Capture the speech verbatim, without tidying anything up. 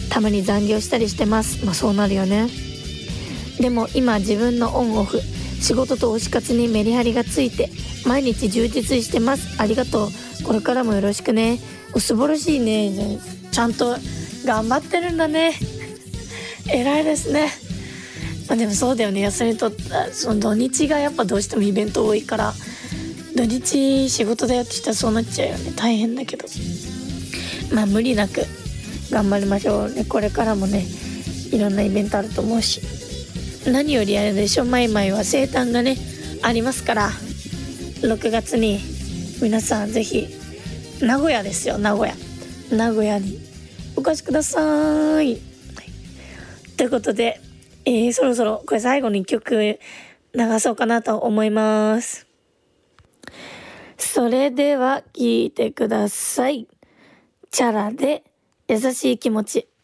たまに残業したりしてます。まあそうなるよね。でも今自分のオンオフ、仕事と推し活にメリハリがついて毎日充実してます。ありがとう。これからもよろしくね。お素晴らしいね。じゃあちゃんと頑張ってるんだね。偉いですね。まあでもそうだよね。休みとその土日がやっぱどうしてもイベント多いから、土日仕事だよって言ったらそうなっちゃうよね。大変だけど、まあ無理なく頑張りましょうね。これからもね、いろんなイベントあると思うし、何よりあれでしょ、マイマイは生誕がねありますから、ろくがつに皆さんぜひ名古屋ですよ、名古屋名古屋にお越しください、はい、ということで、えー、そろそろこれ最後にいっきょく流そうかなと思います。それでは聴いてください。チャラで優しい気持ち。